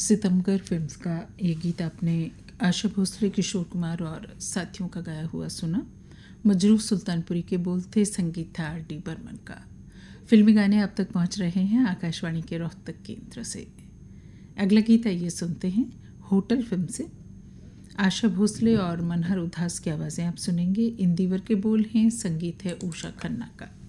सितमगर films का ये गीत आपने आशा भोसले, किशोर कुमार और साथियों का गाया हुआ सुना। मजरूह सुल्तानपुरी के बोल थे, संगीत था R.D. बर्मन का। फिल्मी गाने आप तक पहुंच रहे हैं आकाशवाणी के रोहतक केंद्र से। अगला गीत आइए सुनते हैं होटल फिल्म से। आशा भोसले और मनहर उदास की आवाज़ें आप सुनेंगे। इंदिवर के बोल हैं, संगीत है उषा खन्ना का।